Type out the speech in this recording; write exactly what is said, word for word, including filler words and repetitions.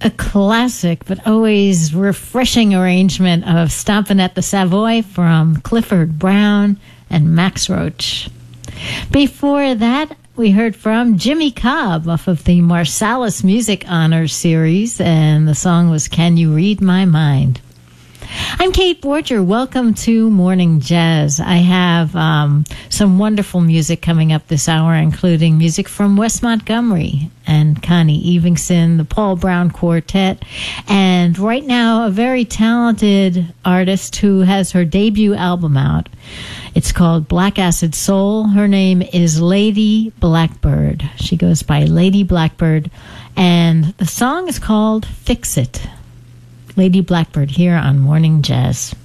a classic but always refreshing arrangement of Stompin' at the Savoy from Clifford Brown and Max Roach. Before that, we heard from Jimmy Cobb off of the Marsalis Music Honors Series, and the song was Can You Read My Mind? I'm Kate Borger. Welcome to Morning Jazz. I have um, some wonderful music coming up this hour, including music from Wes Montgomery and Connie Evenson, the Paul Brown Quartet, and right now a very talented artist who has her debut album out. It's called Black Acid Soul. Her name is Lady Blackbird. She goes by Lady Blackbird, and the song is called Fix It. Lady Blackbird here on Morning Jazz.